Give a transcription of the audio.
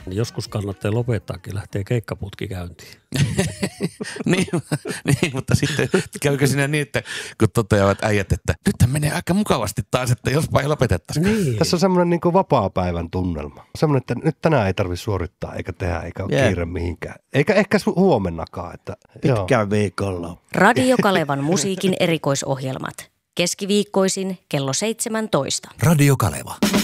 Joskus kannattaa lopettaakin, lähtee keikkaputki käyntiin. niin, mutta sitten käykö siinä niin, että kun toteavat äijät, että nyt menee aika mukavasti taas, että jospa ei lopetettaisiin. Niin. Tässä on semmoinen niin kuin vapaa-päivän tunnelma. Semmoinen, että nyt tänään ei tarvitse suorittaa eikä tehdä eikä ole kiire mihinkään. Eikä ehkä huomennakaan. Että, pitkään viikolla. Radio Kalevan musiikin erikoisohjelmat. Keskiviikkoisin kello 17. Radio Kaleva.